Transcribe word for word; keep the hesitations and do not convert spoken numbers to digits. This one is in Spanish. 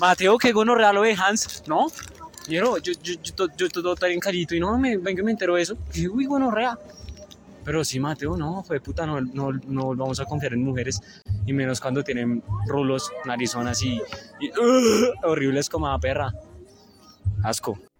Mateo, que gonorrea lo de Hans, ¿no? Y yo, yo, yo, yo, yo todo tan carito y no, me, venga, me entero de eso. Y uy, gonorrea. Pero sí, Mateo, no, fue puta, no, no, no vamos a confiar en mujeres. Y menos cuando tienen rulos, narizonas y, y uh, horribles como a perra. Asco.